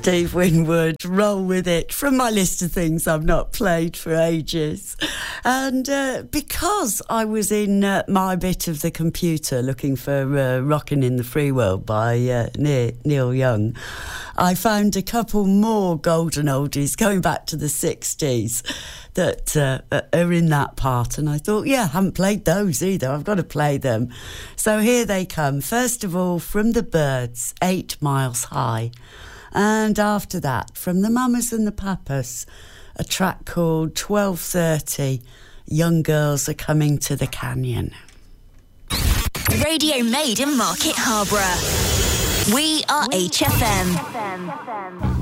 Steve Winwood, Roll With It, from my list of things I've not played for ages. And because I was in my bit of the computer looking for Rockin' in the Free World by Neil Young, I found a couple more golden oldies going back to the 60s that are in that part, and I thought, I haven't played those either, I've got to play them. So here they come. First of all, from the Byrds, 8 Miles High. And after that, from the Mamas and the Papas, a track called 12:30, Young Girls Are Coming to the Canyon. Radio made in Market Harborough. We are HFM.